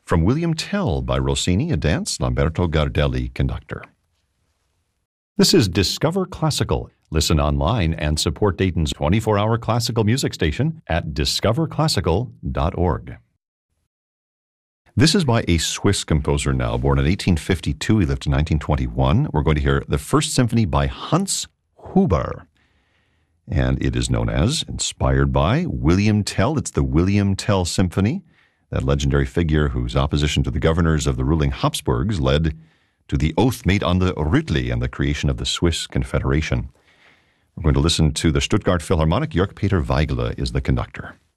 From William Tell by Rossini, a dance, Lamberto Gardelli, conductor. This is Discover Classical. Listen online and support Dayton's 24-hour classical music station at discoverclassical.org. This is by a Swiss composer now, born in 1852. He lived in 1921. We're going to hear the First Symphony by Hans Huber. And it is known as, inspired by, William Tell. It's the William Tell Symphony, that legendary figure whose opposition to the governors of the ruling Habsburgs led to the oath made on the Rütli and the creation of the Swiss Confederation. We're going to listen to the Stuttgart Philharmonic. Jörg Peter Weigele is the conductor.